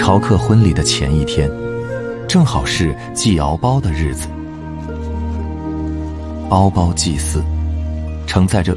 朝客婚礼的前一天，正好是祭敖包的日子。敖包祭祀，承载着